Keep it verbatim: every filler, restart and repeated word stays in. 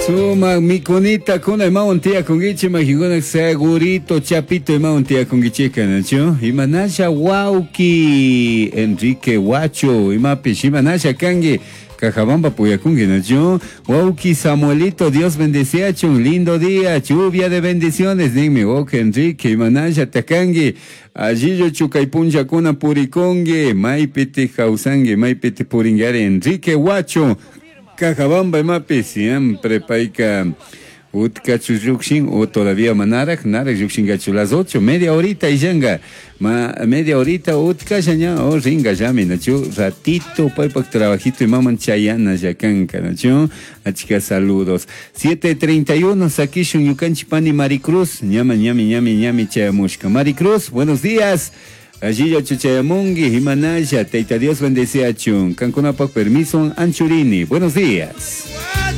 Suma mi conita con el mao un tía con giche majigona segurito chapito y mao un tía con gicheca nacho y manasha wauki Enrique Guacho y mapi y manasha kangi Cajabamba Puyakungi nacho wauki Samuelito Dios bendeciacho un lindo día lluvia de bendiciones dime woke Enrique y manasha takangi allí yo chukaipunja kuna purikonge maipete jausange maipete puringare Enrique Guacho Cajabamba y mapi siempre paika utka chujukshin o todavía manarak narak yukshin gachu las ocho media horita y yanga ma media horita utka ya o ringa llame nacho ratito paipak trabajito y maman chayana yakanka nacho achika saludos siete treinta y uno sakishun yukanchipani Maricruz ñama ñami ñami ñami chayamushka Maricruz buenos días. Allí yo chuchayamungi, Himanaya, Teita Dios bendecía chun, Cancunapak permiso, Anchurini, buenos días.